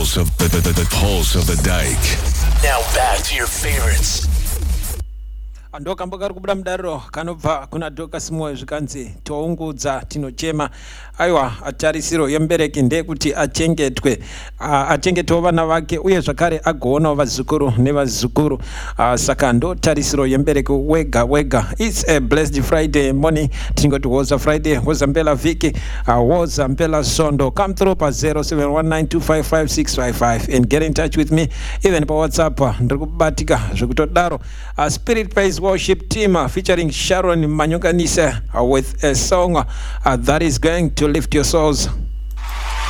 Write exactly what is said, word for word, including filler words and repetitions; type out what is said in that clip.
pulse of the, the, the, the pulse of the dike. Now back to your favorites. Andoka kari kubuda mudariro kanobva kuna Dorcas Moyo zvikanzi toungudza tinochema. Aiwa, tarisiro yembereki ndeyekuti achengetwe, achengetewo vana vake uye zvakare agoonawo vazukuru nevazukuru. Saka ndo tarisiro yembereki wega wega. It's a blessed Friday morning. Tingoti woza Friday, woza mbela viki, woza mbela sondo. Come through pa zero seven one nine two five five six five five and get in touch with me. Even pa WhatsApp ndiri kubatika zvekutodaro. Spirit Praise Worship Team uh, featuring Sharon Manyonganisa uh, with a song uh, that is going to lift your souls.